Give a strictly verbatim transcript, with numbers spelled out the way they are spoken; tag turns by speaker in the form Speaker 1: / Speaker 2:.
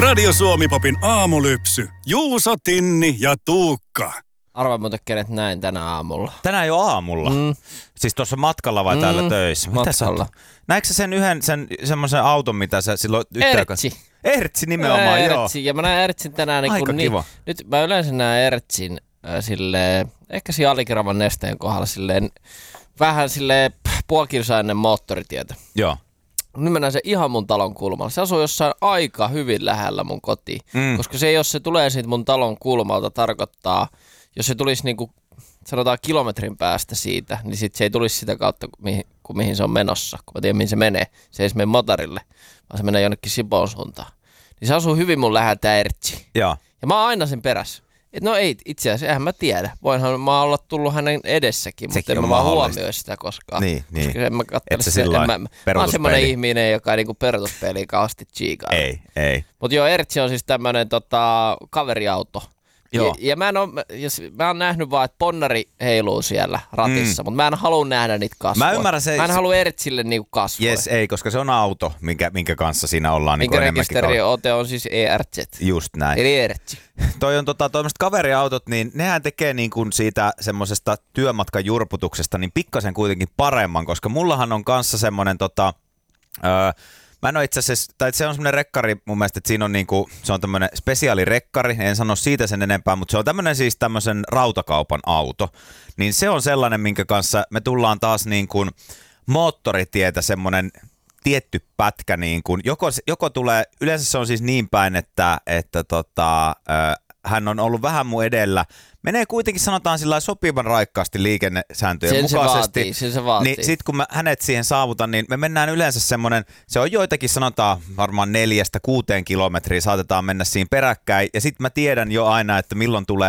Speaker 1: Radio Suomi-popin aamulypsy. Juuso, Tinni ja Tuukka.
Speaker 2: Arvaa muuten, kenet näin tänä aamulla.
Speaker 3: Tänään jo aamulla? Mm. Siis tuossa matkalla vai mm. täällä töissä? Mitä
Speaker 2: matkalla.
Speaker 3: Näetkö sä sen yhden sen, semmoisen auton, mitä sä silloin...
Speaker 2: Ertsi.
Speaker 3: Ertsi nimenomaan,
Speaker 2: Ertsi.
Speaker 3: joo.
Speaker 2: Ertsi. Ja mä näen Ertsin tänään niin
Speaker 3: Aika
Speaker 2: kuin
Speaker 3: kiva.
Speaker 2: Niin, nyt mä yleensä näen Ertsin äh, silleen, ehkä siinä alikiravan nesteen kohdalla silleen, vähän silleen puolkilsainen moottoritietä.
Speaker 3: Joo.
Speaker 2: Nyt mä näen sen ihan mun talon kulmalla. Se asuu jossain aika hyvin lähellä mun kotiin. Mm. Koska se, jos se tulee siitä mun talon kulmalta, tarkoittaa, jos se tulisi niinku, sanotaan kilometrin päästä siitä, niin sit se ei tulisi sitä kautta, kuin mihin, kuin mihin se on menossa. Kun mä tiedän, mihin se menee. Se ei mene motorille, vaan se menee jonnekin Sipoon suuntaan. Niin se asuu hyvin mun läheltä Ertsi.
Speaker 3: Joo.
Speaker 2: Ja mä oon aina sen perässä. Et no ei, itse asiassa, eihän mä tiedä. Voinhan mä olla tullut hänen edessäkin, mutta en mä vaan huomioi sitä koskaan.
Speaker 3: Niin, niin.
Speaker 2: Koska en mä kattele
Speaker 3: sitä.
Speaker 2: Mä, mä oon semmoinen ihminen, joka ei niinku peruutuspeiliä kauheasti chiikaa.
Speaker 3: Ei, ei.
Speaker 2: Mutta joo, Ertsi on siis tämmönen tota, kaveriauto.
Speaker 3: Joo.
Speaker 2: Ja, ja mä, en oo, jos, mä oon nähnyt vaan, että ponnari heiluu siellä ratissa, mm. mutta mä en halua nähdä niitä kasvoja.
Speaker 3: Mä ymmärrän se.
Speaker 2: Mä en halua Ertsille niinku kasvoja.
Speaker 3: Jes, ei, koska se on auto, minkä, minkä kanssa siinä ollaan.
Speaker 2: Minkä
Speaker 3: niin
Speaker 2: rekisteriote on siis E R Z.
Speaker 3: Just näin.
Speaker 2: Eli Ertsi.
Speaker 3: Toi on tota, toimaiset kaveriautot, niin nehän tekee niin kuin siitä semmosesta työmatkan jurputuksesta niin pikkasen kuitenkin paremman, koska mullahan on kanssa semmonen tota... Öö, Mä en ole itse asiassa, tai se on semmoinen rekkari mun mielestä, että siinä on niinku, se on tämmöinen spesiaalirekkari, en sano siitä sen enempää, mutta se on tämmöinen siis tämmöisen rautakaupan auto. Niin se on sellainen, minkä kanssa me tullaan taas niin kuin moottoritietä semmoinen tietty pätkä, niin kuin, joko, joko tulee, yleensä se on siis niin päin, että, että tota, äh, hän on ollut vähän mun edellä, menee kuitenkin sanotaan sillä sopivan raikkaasti liikennesääntöjen
Speaker 2: sen
Speaker 3: mukaisesti.
Speaker 2: Se vaatii, sen se vaatii.
Speaker 3: Niin sit kun mä hänet siihen saavutan, niin me mennään yleensä semmoinen, se on joitakin sanotaan varmaan neljästä kuuteen kilometriä, saatetaan mennä siinä peräkkäin. Ja sit mä tiedän jo aina, että milloin tulee